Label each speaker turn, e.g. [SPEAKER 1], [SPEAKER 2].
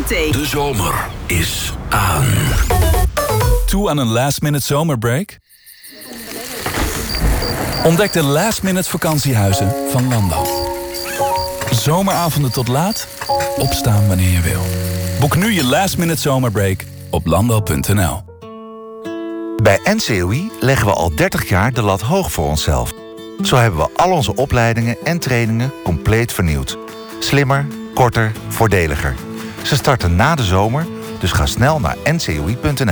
[SPEAKER 1] thee.
[SPEAKER 2] De zomer is aan.
[SPEAKER 3] Toe aan een last-minute zomerbreak? Ontdek de last-minute vakantiehuizen van Lando. Zomeravonden tot laat, opstaan wanneer je wil. Boek nu je last-minute zomerbreak op lando.nl.
[SPEAKER 4] Bij NCOI leggen we al 30 jaar de lat hoog voor onszelf. Zo hebben we al onze opleidingen en trainingen compleet vernieuwd. Slimmer, korter, voordeliger. Ze starten na de zomer, dus ga snel naar ncoi.nl.